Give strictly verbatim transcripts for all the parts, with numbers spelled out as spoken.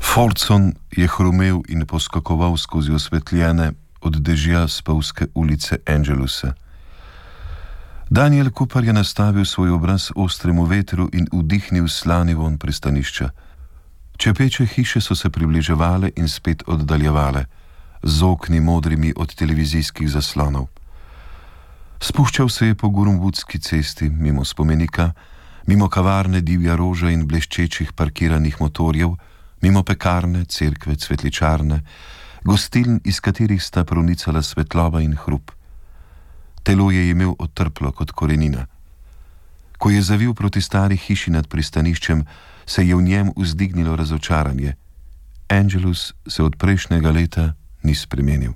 Fordson je hrumel in poskakoval skozi osvetljene od dežja spolzke ulice Angelusa. Daniel Cooper je nastavil svoj obraz ostremu vetru in vdihnil slani vonj pristanišča. Čepeče hiše so se približevale in spet oddaljevale, z okni modrimi od televizijskih zaslonov. Spuščal se je po Gurumwoodski cesti, mimo spomenika, mimo kavarne Divja roža in bleščečih parkiranih motorjev, mimo pekarne, cerkve, cvetličarne, gostiln, iz katerih sta pronicala svetloba in hrup. Telo je imel otrplo kot korenina. Ko je zavil proti stari hiši nad pristaniščem, se je v njem vzdignilo razočaranje. Angelus se od prejšnjega leta ni spremenil.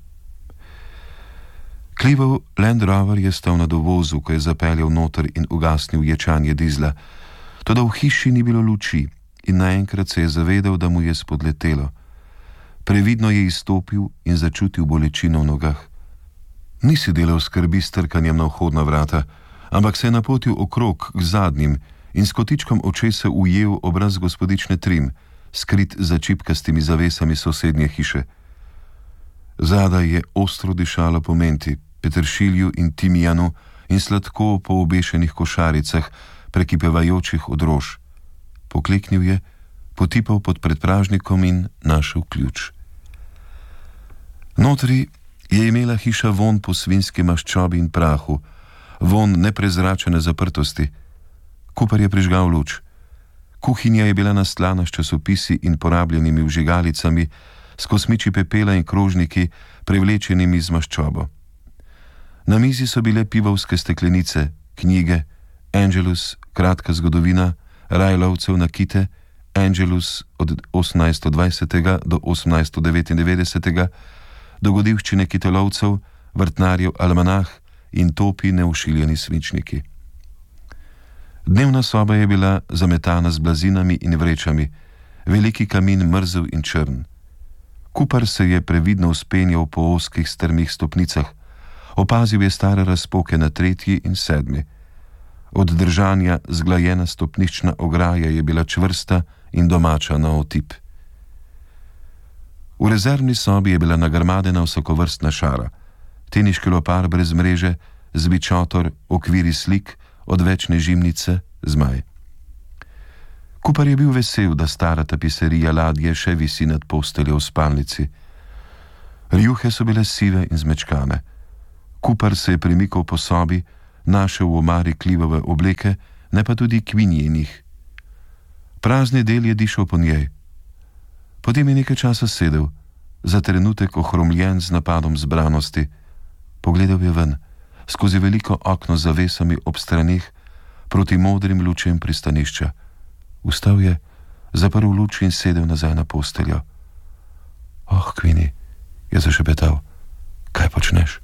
Cliveov Land Rover je stal na dovozu, ko je zapeljal noter in ugasnil ječanje dizla, toda v hiši ni bilo luči in naenkrat se je zavedel, da mu je spodletelo. Previdno je izstopil in začutil bolečino v nogah. Ni si delal skrbi s trkanjem na vhodna vrata, ampak se je napotil okrog k zadnjim in s kotičkom očesa ujel obraz gospodične Trim, skrit za čipkastimi zavesami sosednje hiše. Zadaj je ostro dišalo po menti, peteršilju in timijanu in sladko po obešenih košaricah, prekipevajočih od rož. Pokleknil je, potipal pod predpražnikom in našel ključ. Notri je imela hiša vonj po svinjski maščobi in prahu, vonj neprezračene zaprtosti. Cooper je prižgal luč. Kuhinja je bila naslana s časopisi in porabljenimi vžigalicami, s kosmiči pepela in krožniki, prevlečenimi z maščobo. Na mizi so bile pivovske steklenice, knjige, Angelus, kratka zgodovina, raj lovcev na kite, Angelus od osemnajststo dvajsetega do osemnajststo devetindevetdesetega, dogodivščine kitelovcev, vrtnarjev almanah in topi neušiljeni svinčniki. Dnevna soba je bila zametana z blazinami in vrečami, veliki kamin mrzel in črn. Cooper se je previdno vzpenjal po ozkih strmih stopnicah, opazil je stare razpoke na tretji in sedmi. Od držanja zglajena stopnična ograja je bila čvrsta in domača na otip. V rezervni sobi je bila nagrmadena vsakovrstna šara, teniški lopar brez mreže, zbičotor, okviri slik, odvečne žimnice, zmaj. Cooper je bil vesel, da stara tapiserija ladje še visi nad posteljo v spalnici. Rjuhe so bile sive in zmečkane. Cooper se je premikal po sobi, našel v omari Cliveove obleke, ne pa tudi Queenienih. Prazni del je dišal po njej. Potem je nekaj časa sedel, za trenutek ohromljen z napadom zbranosti. Pogledal je ven, skozi veliko okno z zavesami ob straneh, proti modrim lučem pristanišča. Vstal je, zaprl luč in sedel nazaj na posteljo. Oh, Queenie, je zašepetal, kaj počneš?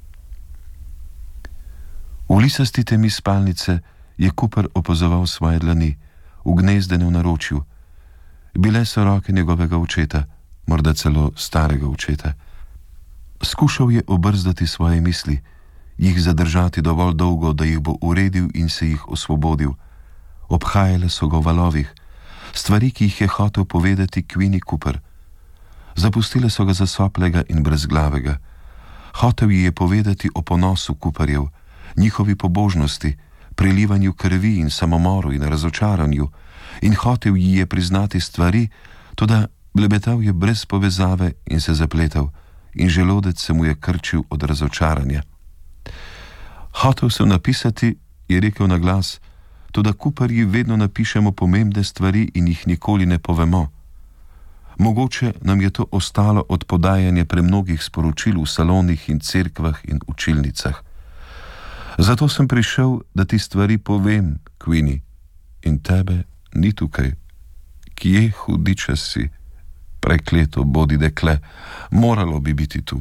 V lisasti temi spalnice je Cooper opazoval svoje dlani, ugnezdene v naročju. Bile so roke njegovega očeta, morda celo starega očeta. Skušal je obrzdati svoje misli, jih zadržati dovolj dolgo, da jih bo uredil in se jih osvobodil. Obhajale so ga v valovih, stvari, ki jih je hotel povedati Queenie Cooper. Zapustile so ga zasoplega in brezglavega. Hotel ji je povedati o ponosu Cooperjev, njihovi pobožnosti, prelivanju krvi in samomoru in razočaranju, in hotel ji je priznati stvari, toda blebetal je brez povezave in se zapletal, in želodec se mu je krčil od razočaranja. Hotel sem napisati, je rekel na glas, toda Cooperji vedno napišemo pomembne stvari in jih nikoli ne povemo. Mogoče nam je to ostalo od podajanja premnogih sporočil v salonih in cerkvah in učilnicah. Zato sem prišel, da ti stvari povem, Queenie, in tebe ni tukaj. Kje hudiča si? Prekleto bodi dekle, moralo bi biti tu.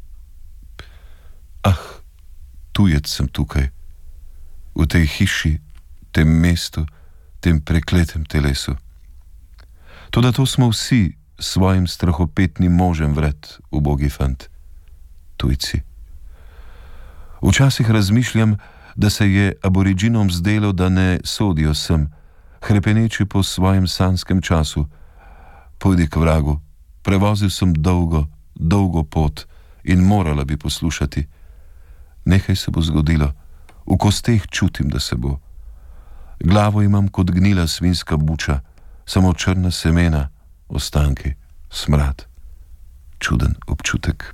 Ah, tujec sem tukaj, v tej hiši, tem mestu, tem prekletem telesu. Toda to smo vsi svojim strahopetnim možem vred, ubogi fant. Tujci. Včasih razmišljam, da se je aboriginom zdelo, da ne sodijo sem, hrepeneči po svojem sanskem času. Pojdi k vragu, Prevozil sem dolgo, dolgo pot in morala bi poslušati. Nekaj se bo zgodilo, v kosteh čutim, da se bo. Glavo imam kot gnila svinjska buča, samo črna semena, ostanki, smrad. Čuden občutek.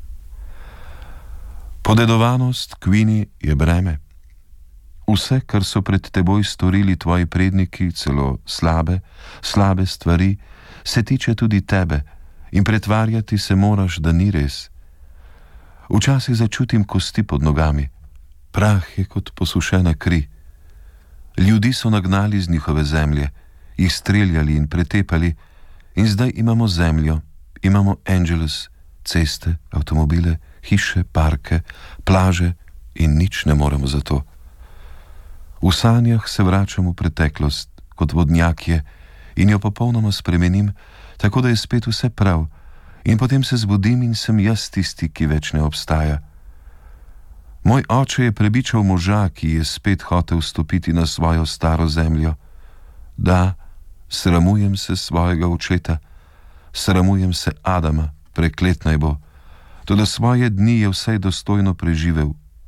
Podedovanost, Queenie, je breme. Vse, kar so pred teboj storili tvoji predniki, celo slabe, slabe stvari, se tiče tudi tebe in pretvarjati se moraš, da ni res. Včasih začutim kosti pod nogami. Prah je kot posušena kri. Ljudi so nagnali z njihove zemlje, jih streljali in pretepali in zdaj imamo zemljo, imamo Angeles, ceste, avtomobile, hiše, parke, plaže in nič ne moremo za to. V sanjah se vračam v preteklost, kot vodnjak je, in jo popolnoma spremenim, tako da je spet vse prav, in potem se zbudim in sem jaz tisti, ki več ne obstaja. Moj oče je prebičal moža, ki je spet hotel stopiti na svojo staro zemljo. Da, sramujem se svojega očeta, sramujem se Adama, preklet naj bo, toda svoje dni je vsaj dostojno preživel.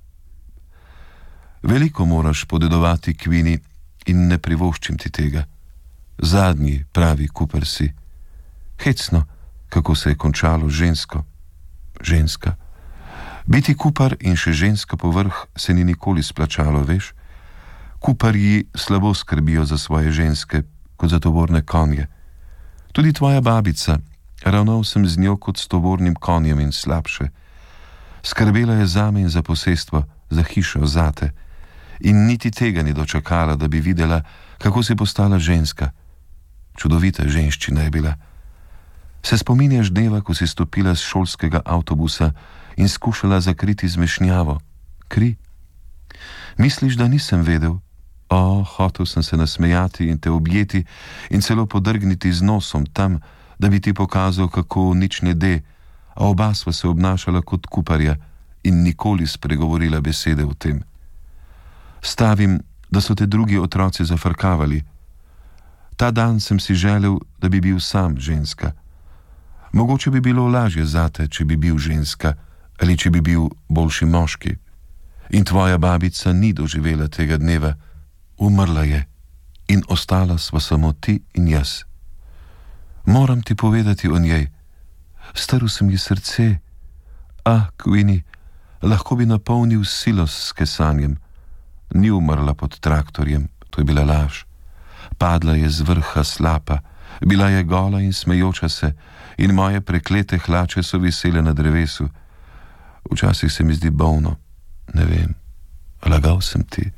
Veliko moraš podedovati, Queenie, in ne privoščim ti tega. Zadnji pravi Cooper si. Hecno, kako se je končalo žensko. Ženska. Biti Cooper in še ženska povrh se ni nikoli splačalo, veš? Cooperji slabo skrbijo za svoje ženske, kot za tovorne konje. Tudi tvoja babica, ravnal sem z njo kot s tovornim konjem in slabše. Skrbela je zame in za posestvo, za hišo, zate. In niti tega ni dočakala, da bi videla, kako si postala ženska. Čudovita ženščina je bila. Se spominjaš dneva, ko si stopila z šolskega avtobusa in skušala zakriti zmešnjavo? Kri? Misliš, da nisem vedel? O, hotel sem se nasmejati in te objeti in celo podrgniti z nosom tam, da bi ti pokazal, kako nič ne de, a oba sva se obnašala kot Cooperja in nikoli spregovorila besede o tem. Stavim, da so te drugi otroci zafrkavali. Ta dan sem si želel, da bi bil sam ženska. Mogoče bi bilo lažje zate, če bi bil ženska, ali če bi bil boljši moški. In tvoja babica ni doživela tega dneva. Umrla je in ostala sva samo ti in jaz. Moram ti povedati o njej. Strl sem ji srce. Ah, Queenie, lahko bi napolnil silo s kesanjem. Ni umrla pod traktorjem, to je bila laž. Padla je z vrha slapa, bila je gola in smejoča se, in moje preklete hlače so visele na drevesu. Včasih se mi zdi bolno, ne vem, lagal sem ti.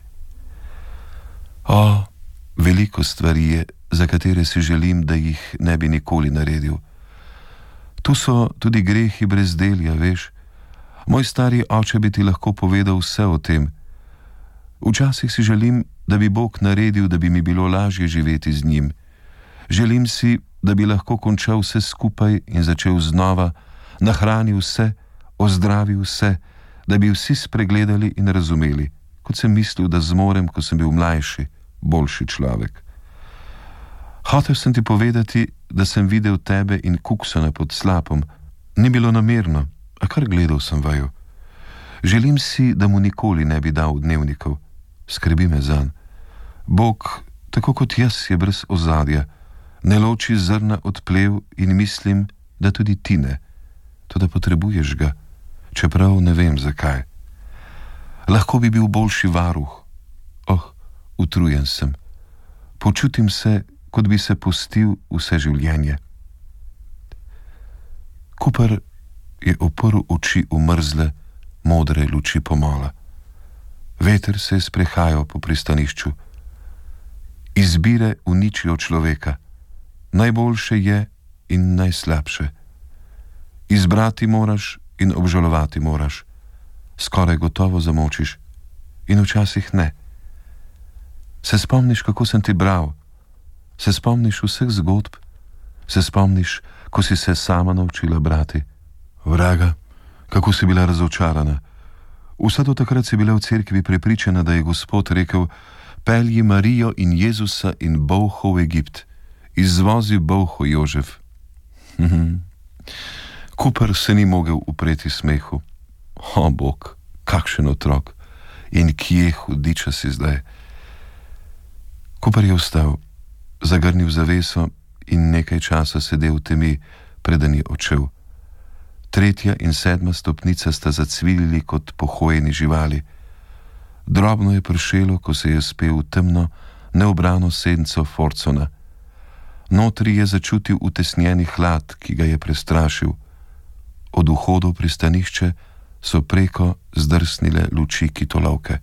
O, veliko stvari je, za katere si želim, da jih ne bi nikoli naredil. Tu so tudi grehi brezdelja, veš. Moj stari oče bi ti lahko povedal vse o tem. Včasih si želim, da bi Bog naredil, da bi mi bilo lažje živeti z njim. Želim si, da bi lahko končal vse skupaj in začel znova, nahranil vse, ozdravil vse, da bi vsi spregledali in razumeli, kot sem mislil, da zmorem, ko sem bil mlajši, boljši človek. Hotel sem ti povedati, da sem videl tebe in Kuksona pod slapom. Ni bilo namerno, a kar gledal sem vaju. Želim si, da mu nikoli ne bi dal dnevnikov. Skrbi me zanj. Bog, tako kot jaz, je brez ozadja. Ne loči zrna od plev in mislim, da tudi ti ne. Toda potrebuješ ga, čeprav ne vem zakaj. Lahko bi bil boljši varuh. Oh, utrujen sem. Počutim se, kot bi se pustil vse življenje. Cooper je oprl oči v mrzle, modre luči pomola. Veter se je sprehajal po pristanišču. Izbire uničijo človeka. Najboljše je in najslabše. Izbrati moraš in obžalovati moraš. Skoraj gotovo zamočiš in včasih ne. Se spomniš, kako sem ti bral? Se spomniš vseh zgodb? Se spomniš, ko si se sama naučila brati? Vraga, kako si bila razočarana. Vsa do takrat si bila v cerkvi prepričana, da je Gospod rekel: pelji Marijo in Jezusa in Bolho v Egipt. Izvozi Bolho, Jožef. Cooper se ni mogel upreti smehu. O, Bog, kakšen otrok in kje hudiča si zdaj. Cooper je vstal, zagrnil zaveso in nekaj časa sedel v temi, preden je odšel. Tretja in sedma stopnica sta zacvilili kot pohojeni živali. Drobno je pršelo, ko se je spel v temno, neobrano senco Fordsona. Notri je začutil utesnjeni hlad, ki ga je prestrašil. Od vhoda v pristanišče so preko zdrsnile luči kitolovke.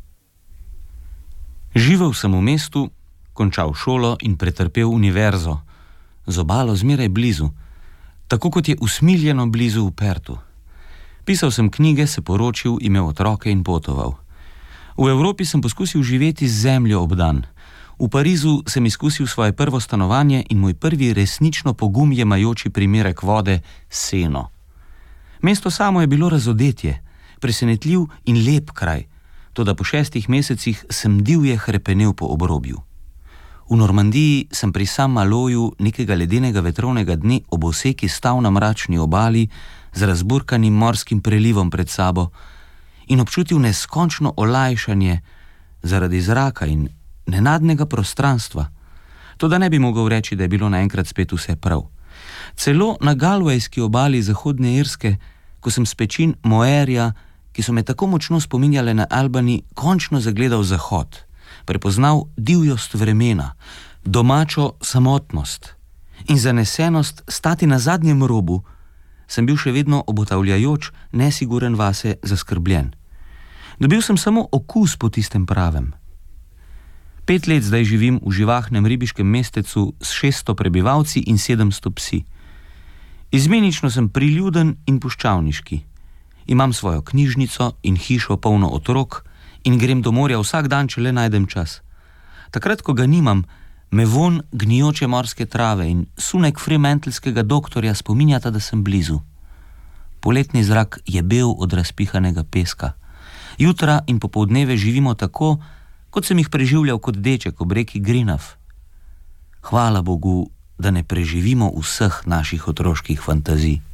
Živel sem v mestu, končal šolo in pretrpel univerzo, z obalo zmeraj blizu, tako kot je usmiljeno blizu v Pertu. Pisal sem knjige, se poročil, imel otroke in potoval. V Evropi sem poskusil živeti z zemljo obdan. V Parizu sem izkusil svoje prvo stanovanje in moj prvi resnično pogum jemajoči primerek vode, seno. Mesto samo je bilo razodetje, presenetljiv in lep kraj, toda po šestih mesecih sem divje hrepenel po obrobju. V Normandiji sem pri Saint-Maloju nekega ledenega vetrovnega dne ob oseki stal na mračni obali z razburkanim morskim prelivom pred sabo in občutil neskončno olajšanje zaradi zraka in nenadnega prostranstva. Toda ne bi mogel reči, da je bilo naenkrat spet vse prav. Celo na galvejski obali Zahodne Irske, ko sem s pečin Moerja, ki so me tako močno spominjale na Albany, končno zagledal zahod, prepoznal divjost vremena, domačo samotnost in zanesenost stati na zadnjem robu, sem bil še vedno obotavljajoč, nesiguren vase, zaskrbljen. Dobil sem samo okus po tistem pravem. Pet let zdaj živim v živahnem ribiškem mestecu s šeststo prebivalci in sedemsto psi. Izmenično sem priljuden in puščavniški. Imam svojo knjižnico in hišo polno otrok in grem do morja vsak dan, če le najdem čas. Takrat, ko ga nimam, me von gnijoče morske trave in sunek fremantlskega doktorja spominjata, da sem blizu. Poletni zrak je bel od razpihanega peska. Jutra in popoldneve živimo tako, kot sem jih preživljal kot deček ob reki Greenup. Hvala Bogu, da ne preživimo vseh naših otroških fantazij.